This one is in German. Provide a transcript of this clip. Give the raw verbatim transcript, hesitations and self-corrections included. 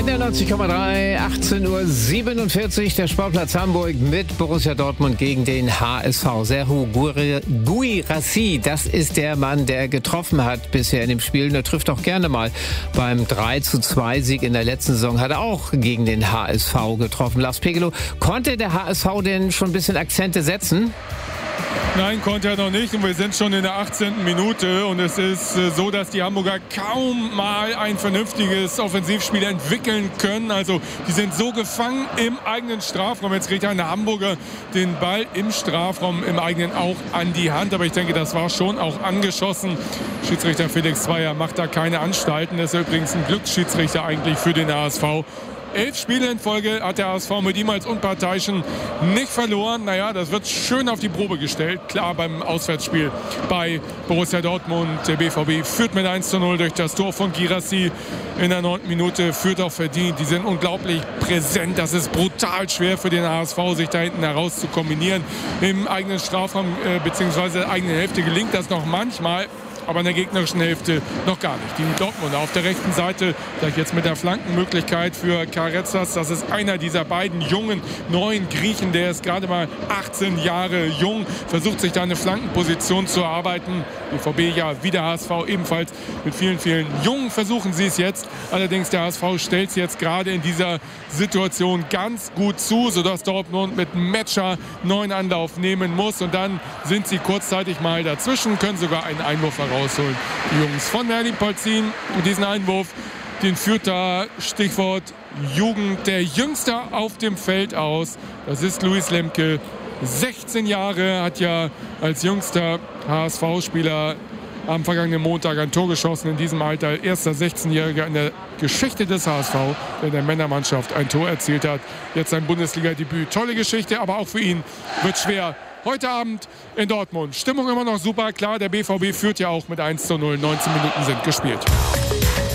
N R neunzig Komma drei, achtzehn Uhr siebenundvierzig, der Sportplatz Hamburg mit Borussia Dortmund gegen den H S V. Serhou Guirassy, das ist der Mann, der getroffen hat bisher in dem Spiel. Der trifft auch gerne mal beim drei zu zwei Sieg in der letzten Saison. Hat er auch gegen den H S V getroffen. Lars Pegelow, konnte der H S V denn schon ein bisschen Akzente setzen? Nein, konnte er noch nicht. Und wir sind schon in der achtzehnten Minute. Und es ist äh, so, dass die Hamburger kaum mal ein vernünftiges Offensivspiel entwickeln können. Also die sind so gefangen im eigenen Strafraum. Jetzt kriegt ein Hamburger den Ball im Strafraum, im eigenen auch an die Hand. Aber ich denke, das war schon auch angeschossen. Schiedsrichter Felix Zweier macht da keine Anstalten. Das ist übrigens ein Glücksschiedsrichter eigentlich für den H S V. Elf Spiele in Folge hat der H S V mit ihm als Unparteiischen nicht verloren. Naja, das wird schön auf die Probe gestellt. Klar, beim Auswärtsspiel bei Borussia Dortmund. Der B V B führt mit eins zu null durch das Tor von Guirassy in der neunten Minute. Führt auch verdient. Die sind unglaublich präsent. Das ist brutal schwer für den H S V, sich da hinten heraus zu kombinieren. Im eigenen Strafraum äh, bzw. der eigenen Hälfte gelingt das noch manchmal. Aber in der gegnerischen Hälfte noch gar nicht. Die Dortmunder auf der rechten Seite, gleich jetzt mit der Flankenmöglichkeit für Karetsas. Das ist einer dieser beiden jungen, neuen Griechen. Der ist gerade mal achtzehn Jahre jung, versucht sich da eine Flankenposition zu erarbeiten. B V B ja wie der H S V ebenfalls mit vielen, vielen Jungen versuchen sie es jetzt. Allerdings der H S V stellt es jetzt gerade in dieser Situation ganz gut zu, sodass Dortmund mit Metscher neuen Anlauf nehmen muss. Und dann sind sie kurzzeitig mal dazwischen, können sogar einen Einwurf herausholen. Die Jungs von Merlin Polzin und diesen Einwurf, den führt da Stichwort Jugend der Jüngste auf dem Feld aus. Das ist Luis Lemke. sechzehn Jahre, hat ja als jüngster H S V-Spieler am vergangenen Montag ein Tor geschossen. In diesem Alter erster sechzehnjähriger in der Geschichte des H S V, der in der Männermannschaft ein Tor erzielt hat. Jetzt sein Bundesliga-Debüt. Tolle Geschichte, aber auch für ihn wird schwer. Heute Abend in Dortmund. Stimmung immer noch super. Klar, der B V B führt ja auch mit eins zu null. neunzehn Minuten sind gespielt.